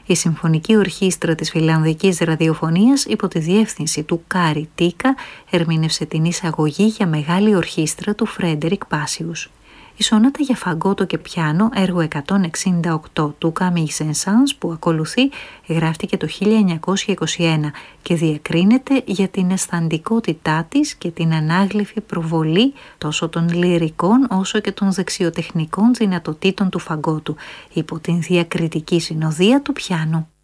Η Συμφωνική Ορχήστρα της Φιλανδικής Ραδιοφωνίας υπό τη διεύθυνση του Κάρι Τίκα ερμήνευσε την εισαγωγή για μεγάλη ορχήστρα του Φρέντερικ Πάσιους. Η σονάτα για φαγκότο και πιάνο, έργο 168 του Καμίλ Σεν-Σανς που ακολουθεί, γράφτηκε το 1921 και διακρίνεται για την αισθαντικότητά της και την ανάγλυφη προβολή τόσο των λυρικών όσο και των δεξιοτεχνικών δυνατοτήτων του φαγκότου υπό την διακριτική συνοδεία του πιάνου.